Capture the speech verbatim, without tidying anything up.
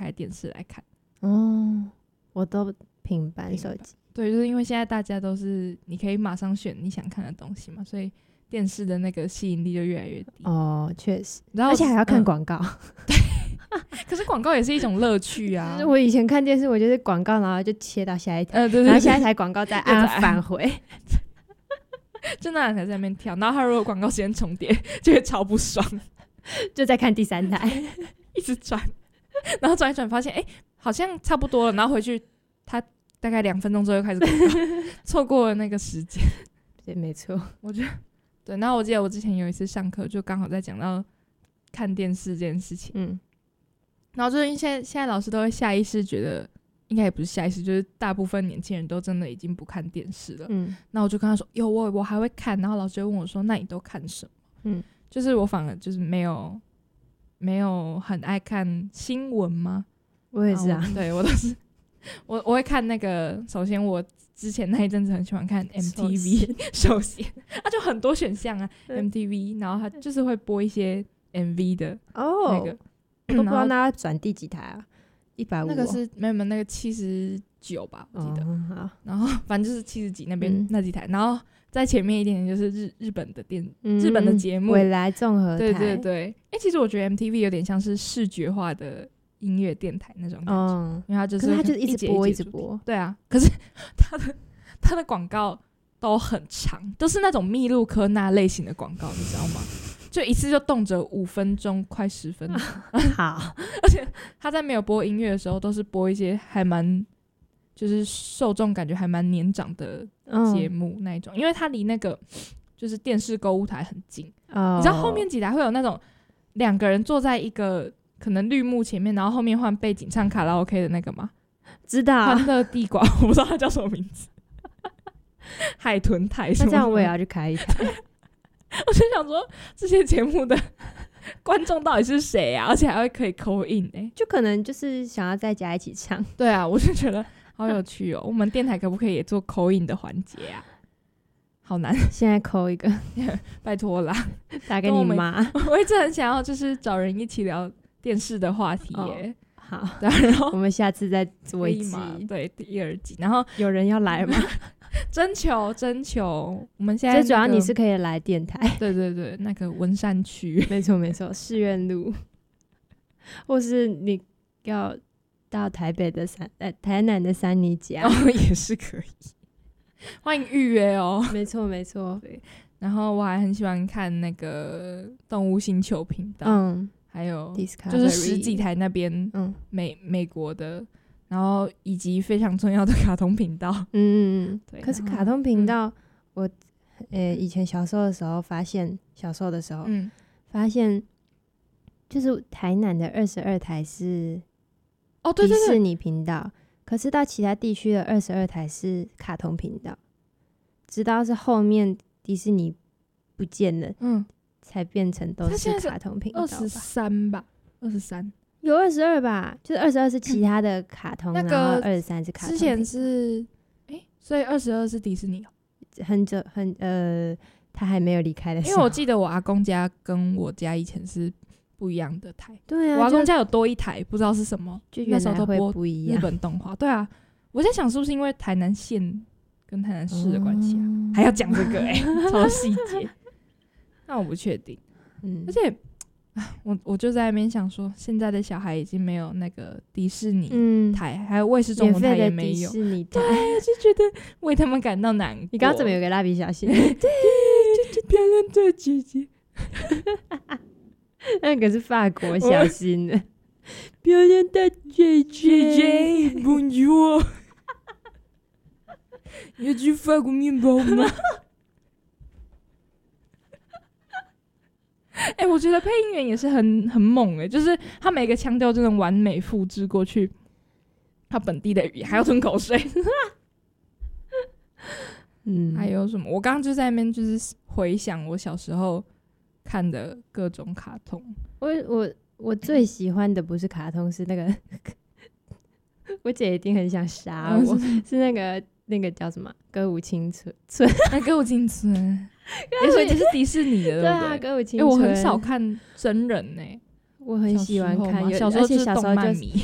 台电视来看。 哦，我都平板手机。 对，就是因为现在大家都是你可以马上选你想看的东西嘛，所以电视的那个吸引力就越来越低。 哦，确实， 然后而且还要看广告。 对、嗯，可是广告也是一种乐趣啊。 就是我以前看电视，我就是广告，然后就切到下一台， 呃、对对对， 然后下一台广告再按返回， 就那两台在那边跳，然后他如果广告时间重叠，就会超不爽， 就再看第三台， 一直转，然后转一转发现，哎、欸，好像差不多了，然后回去他大概两分钟之后又开始广告，错过了那个时间。 对，没错， 我觉得对。然后我记得我之前有一次上课，就刚好在讲到看电视这件事情，嗯，然后就是因为现在现在老师都会下意识觉得，应该也不是下意识，就是大部分年轻人都真的已经不看电视了。嗯，那我就跟他说，有我我还会看，然后老师就问我说，那你都看什么？嗯，就是我反而就是没有没有很爱看新闻吗？ 我也是啊， 我对我都是我我会看那个，首先我之前那一阵子很喜欢看 M T V， 首先啊就很多选项啊 M T V， 然后他就是会播一些 M V 的哦， 那个， 我都不知道那要转第几台啊，一百五， 那个是没有没有那个七十九吧，我记得， 哦，好， 然后反正就是七十几那边、 嗯、 那几台，然后在前面一点点就是日日本的电、嗯、日本的节目， 未来综合台， 对对对，哎、欸，其实我觉得 M T V 有点像是视觉化的音乐电台那种感觉，嗯，因为它就是可是它就是一直播一直播， 对啊，可是它的它的广告都很长，都是那种密录科那类型的广告，你知道吗？就一次就动辄五分钟，快十分钟。 好， 而且他在没有播音乐的时候，都是播一些还蛮就是受众感觉还蛮年长的节目那一种，嗯、因为它离那个就是电视购物台很近。哦、你知道后面几台会有那种两个人坐在一个可能绿幕前面，然后后面换背景唱卡拉 OK 的那个吗？ 知道， 欢乐地瓜，我不知道它叫什么名字。海豚台什么？ 那这样我也要去开一台。 我就想说，这些节目的观众到底是谁啊？而且还会可以 call in 欸， 就可能就是想要在家一起唱。 对啊，我就觉得好有趣哦。我们电台可不可以也做 call in 的环节啊？好难， 现在 call 一个， 拜托啦， 打给你妈。 我一直很想要，就是找人一起聊电视的话题耶。 哦、好， 然后我们下次再做一集， 对，第二集。然后有人要来吗？ 征求征求，我们现在、那個、 最主要你是可以来电台， 对对对，那个文山区， 没错没错，士苑路，或是你要到台北的三呃台南的三尼家， 哦也是可以，欢迎预约哦。 没错没错， 对。然后我还很喜欢看那个动物星球频道，嗯，还有就是十几台那边，嗯，美美国的。然后以及非常重要的卡通频道， 嗯嗯对。可是卡通频道，嗯、我呃以前小时候的时候发现，小时候的时候，嗯，发现就是台南的二十二台是哦对对对迪士尼频道，可是到其他地区的二十二台是卡通频道，直到是后面迪士尼不见了，嗯，才变成都是卡通频道吧。 二十三吧，二十三。 有二十二吧，就是二十二是其他的卡通，嗯、然后二十三是卡通。 之前是，哎、欸，所以二十二是迪士尼、 喔，很久很呃，他还没有离开的时候。 因为我记得我阿公家跟我家以前是不一样的台， 对啊， 我阿公家有多一台，不知道是什么， 就那时候都播不一样日本动画。对啊，我在想是不是因为台南县跟台南市的关系啊，嗯、还要讲这个哎、欸，超细节。那我不确定，嗯，而且。我我就在那边想说，现在的小孩已经没有那个迪士尼台，嗯、还有卫视中文台也没有， 迪士尼台， 对，就觉得为他们感到难过。 你刚刚怎么有个蜡笔小新？ 对，漂亮的姐姐， 那个是法国小新的， 漂亮的姐姐 ，Bonjour， 有吃法国面包吗？哎、欸，我觉得配音员也是很很猛哎、欸，就是他每个腔调就能完美复制过去他本地的语言，还要吞口水。嗯，还有什么？我刚刚就在那边就是回想我小时候看的各种卡通。 我我我最喜欢的不是卡通，是那个我姐一定很想杀我，嗯、是那个那个叫什么歌舞青春村？ 那歌舞青春。欸、所以这是迪士尼的，对不对？ 对啊，歌舞青春。欸、我很少看真人呢、欸， 我很喜欢看， 小时候就是动漫迷。